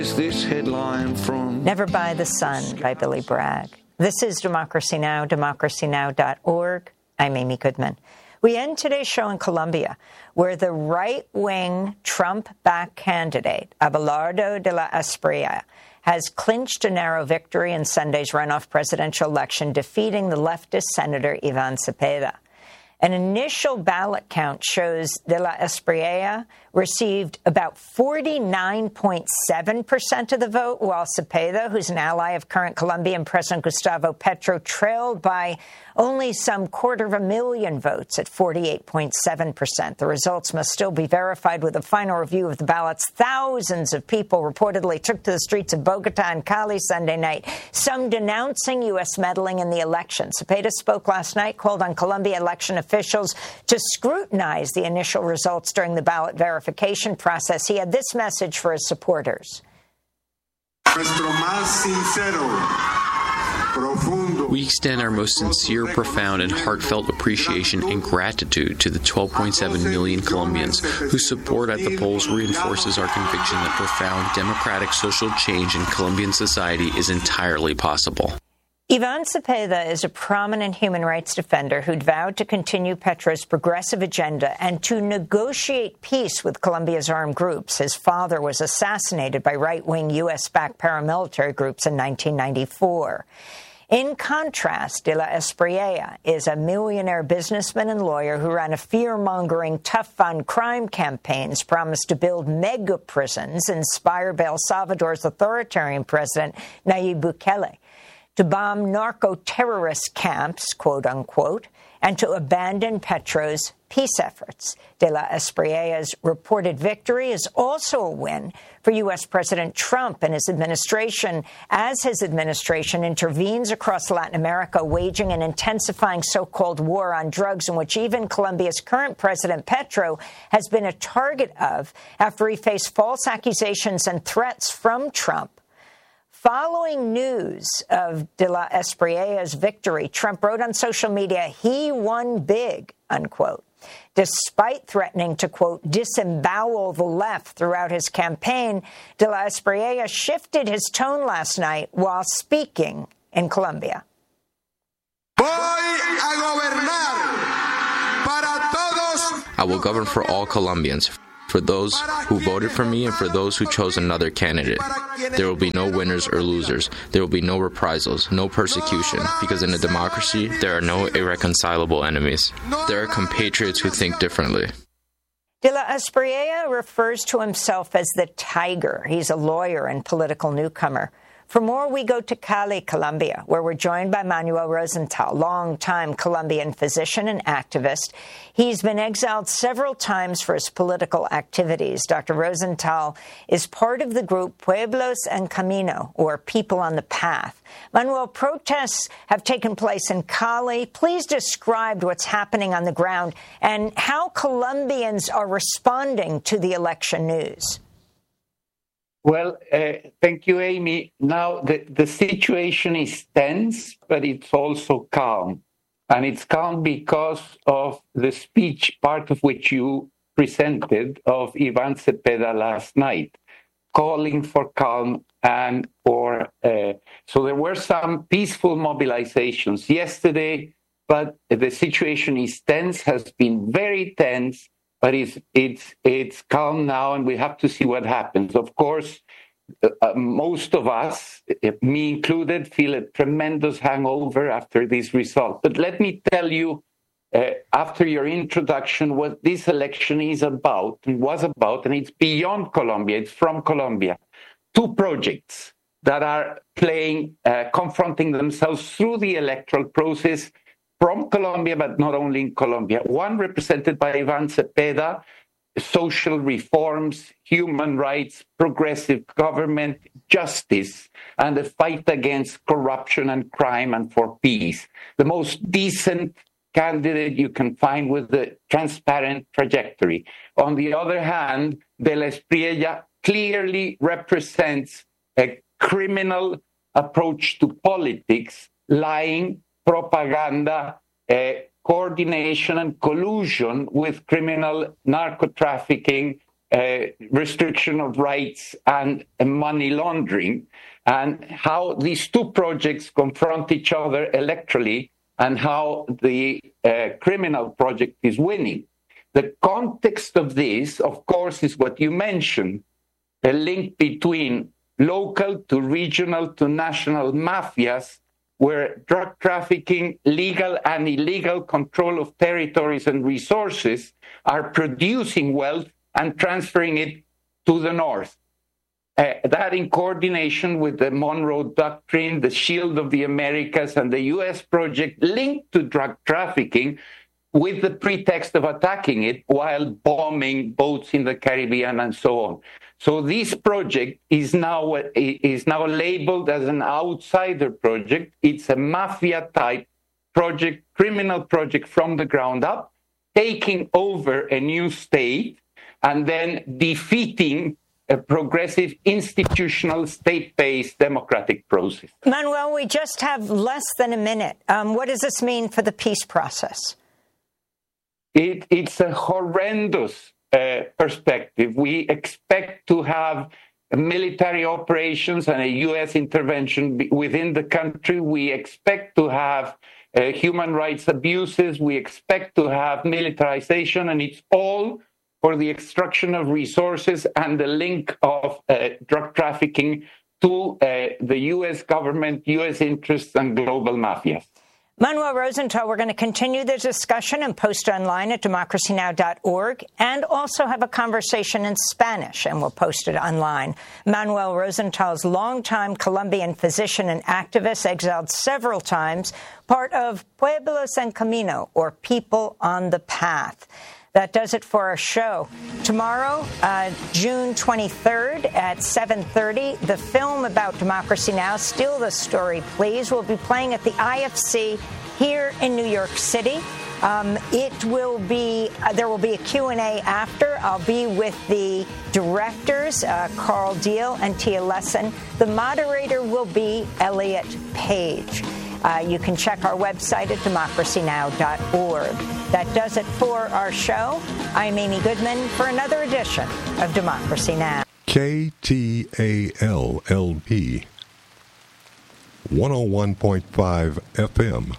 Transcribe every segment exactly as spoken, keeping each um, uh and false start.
Is this headline from Never Buy the Sun by Billy Bragg. This is Democracy Now!, democracy now dot org. I'm Amy Goodman. We end today's show in Colombia, where the right-wing Trump-backed candidate, Abelardo de la Espriella, has clinched a narrow victory in Sunday's runoff presidential election, defeating the leftist Senator Ivan Cepeda. An initial ballot count shows de la Espriella received about forty-nine point seven percent of the vote, while Cepeda, who's an ally of current Colombian President Gustavo Petro, trailed by only some quarter of a million votes at forty-eight point seven percent. The results must still be verified with a final review of the ballots. Thousands of people reportedly took to the streets of Bogota and Cali Sunday night, some denouncing U S meddling in the election. Cepeda spoke last night, called on Colombia election officials to scrutinize the initial results during the ballot verification process. He had this message for his supporters. We extend our most sincere, profound, and heartfelt appreciation and gratitude to the twelve point seven million Colombians whose support at the polls reinforces our conviction that profound democratic social change in Colombian society is entirely possible. Ivan Cepeda is a prominent human rights defender who'd vowed to continue Petro's progressive agenda and to negotiate peace with Colombia's armed groups. His father was assassinated by right-wing U S-backed paramilitary groups in nineteen ninety-four. In contrast, de la Espriella is a millionaire businessman and lawyer who ran a fear-mongering tough-on-crime campaigns, promised to build mega prisons inspired by El Salvador's authoritarian president, Nayib Bukele, to bomb narco-terrorist camps, quote-unquote, and to abandon Petro's peace efforts. De la Espriella's reported victory is also a win for U S. President Trump and his administration, as his administration intervenes across Latin America, waging an intensifying so-called war on drugs, in which even Colombia's current president, Petro, has been a target of after he faced false accusations and threats from Trump. Following news of de la Espriella's victory, Trump wrote on social media, he won big, unquote. Despite threatening to, quote, disembowel the left throughout his campaign, de la Espriella shifted his tone last night while speaking in Colombia. Voy a gobernar para todos. I will govern for all Colombians, for those who voted for me and for those who chose another candidate. There will be no winners or losers. There will be no reprisals, no persecution, because in a democracy, there are no irreconcilable enemies. There are compatriots who think differently. De la Espriella refers to himself as the Tiger. He's a lawyer and political newcomer. For more, we go to Cali, Colombia, where we're joined by Manuel Rosenthal, longtime Colombian physician and activist. He's been exiled several times for his political activities. Doctor Rosenthal is part of the group Pueblos en Camino, or People on the Path. Manuel, protests have taken place in Cali. Please describe what's happening on the ground and how Colombians are responding to the election news. Well, uh, thank you, Amy. Now, the, the situation is tense, but it's also calm. And it's calm because of the speech, part of which you presented, of Ivan Cepeda last night, calling for calm and for... Uh, so there were some peaceful mobilizations yesterday, but the situation is tense, has been very tense. But it's it's it's calm now, and we have to see what happens. Of course, uh, most of us, me included, feel a tremendous hangover after this result. But let me tell you, uh, after your introduction, what this election is about and was about, and it's beyond Colombia. It's from Colombia. Two projects that are playing, uh, confronting themselves through the electoral process. From Colombia, but not only in Colombia. One represented by Ivan Cepeda, social reforms, human rights, progressive government, justice, and the fight against corruption and crime and for peace. The most decent candidate you can find with a transparent trajectory. On the other hand, de la Espriella clearly represents a criminal approach to politics, lying, propaganda, uh, coordination and collusion with criminal narco trafficking uh, restriction of rights and uh, money laundering, and how these two projects confront each other electorally, and how the uh, criminal project is winning. The context of this, of course, is what you mentioned, a link between local to regional to national mafias, where drug trafficking, legal and illegal control of territories and resources are producing wealth and transferring it to the north. Uh, that in coordination with the Monroe Doctrine, the Shield of the Americas, and the U S project linked to drug trafficking with the pretext of attacking it while bombing boats in the Caribbean and so on. So this project is now, is now labeled as an outsider project. It's a mafia-type project, criminal project from the ground up, taking over a new state and then defeating a progressive, institutional, state-based democratic process. Manuel, we just have less than a minute. Um, what does this mean for the peace process? It, it's a horrendous uh, perspective. We expect to have military operations and a U S intervention within the country. We expect to have uh, human rights abuses. We expect to have militarization, and it's all for the extraction of resources and the link of uh, drug trafficking to uh, the U S government, U S interests, and global mafias. Manuel Rosenthal, we're going to continue the discussion and post online at democracy now dot org, and also have a conversation in Spanish, and we'll post it online. Manuel Rosenthal is longtime Colombian physician and activist, exiled several times, part of Pueblos en Camino, or People on the Path. That does it for our show. Tomorrow, uh, June twenty-third at seven thirty, the film about Democracy Now!, Steal the Story, Please, will be playing at the I F C here in New York City. Um, it will be, uh, there will be a Q and A after. I'll be with the directors, uh, Carl Deal and Tia Lesson. The moderator will be Elliot Page. Uh, you can check our website at democracy now dot org. That does it for our show. I'm Amy Goodman for another edition of Democracy Now! K T A L L P one oh one point five F M,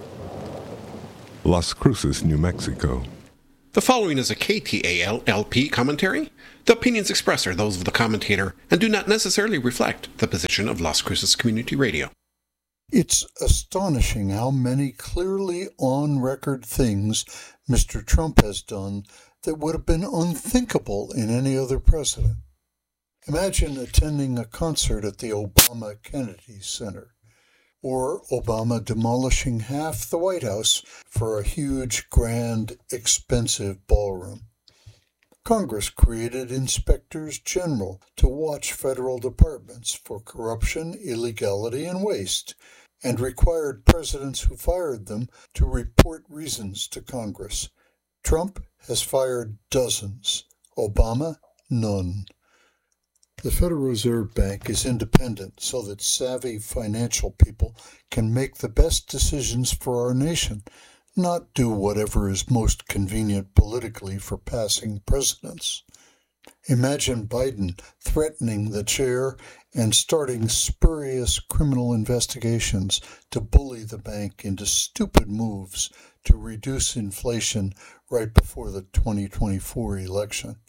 Las Cruces, New Mexico. The following is a K T A L L P commentary. The opinions expressed are those of the commentator and do not necessarily reflect the position of Las Cruces Community Radio. It's astonishing how many clearly on-record things Mister Trump has done that would have been unthinkable in any other president. Imagine attending a concert at the Obama Kennedy Center, or Obama demolishing half the White House for a huge, grand, expensive ballroom. Congress created inspectors general to watch federal departments for corruption, illegality, and waste, and required presidents who fired them to report reasons to Congress. Trump has fired dozens. Obama, none. The Federal Reserve Bank is independent so that savvy financial people can make the best decisions for our nation, not do whatever is most convenient politically for passing presidents. Imagine Biden threatening the chair and starting spurious criminal investigations to bully the bank into stupid moves to reduce inflation right before the twenty twenty-four election.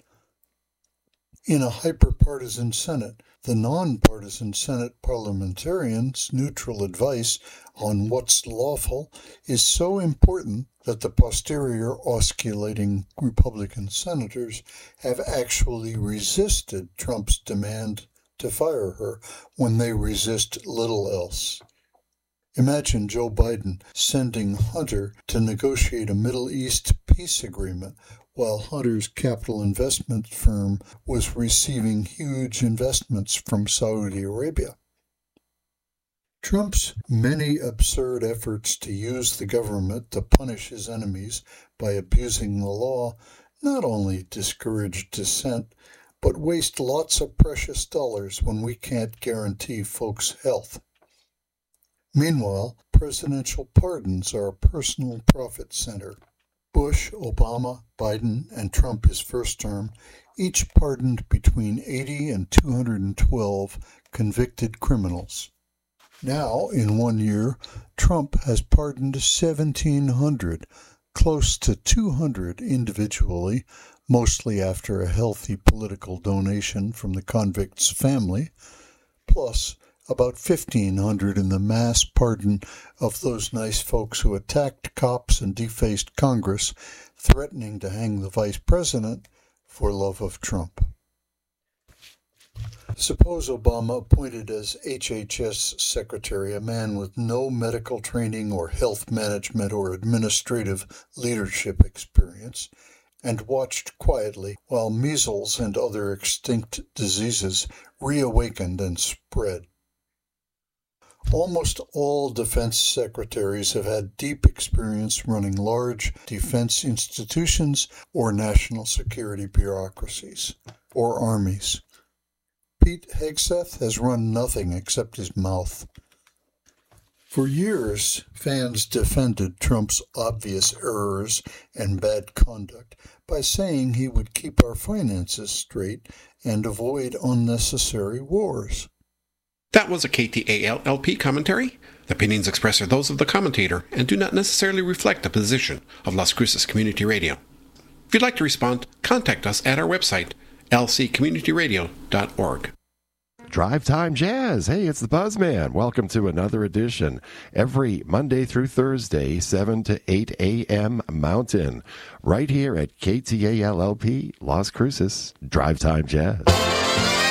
In a hyper-partisan Senate, the non-partisan Senate parliamentarians' neutral advice on what's lawful is so important that the posterior osculating Republican senators have actually resisted Trump's demand to fire her when they resist little else. Imagine Joe Biden sending Hunter to negotiate a Middle East peace agreement while Hunter's capital investment firm was receiving huge investments from Saudi Arabia. Trump's many absurd efforts to use the government to punish his enemies by abusing the law not only discourage dissent, but waste lots of precious dollars when we can't guarantee folks' health. Meanwhile, presidential pardons are a personal profit center. Bush, Obama, Biden, and Trump his first term each pardoned between eighty and two hundred twelve convicted criminals. Now, in one year, Trump has pardoned seventeen hundred, close to two hundred individually, mostly after a healthy political donation from the convict's family, plus about fifteen hundred in the mass pardon of those nice folks who attacked cops and defaced Congress, threatening to hang the vice president for love of Trump. Suppose Obama appointed as H H S secretary a man with no medical training or health management or administrative leadership experience, and watched quietly while measles and other extinct diseases reawakened and spread. Almost all defense secretaries have had deep experience running large defense institutions or national security bureaucracies, or armies. Pete Hegseth has run nothing except his mouth. For years, fans defended Trump's obvious errors and bad conduct by saying he would keep our finances straight and avoid unnecessary wars. That was a K T A L L P commentary. The opinions expressed are those of the commentator and do not necessarily reflect the position of Las Cruces Community Radio. If you'd like to respond, contact us at our website, l c community radio dot org. Drive Time Jazz. Hey, it's the Buzzman. Welcome to another edition. Every Monday through Thursday, seven to eight a.m. Mountain, right here at K T A L L P, Las Cruces, Drive Time Jazz.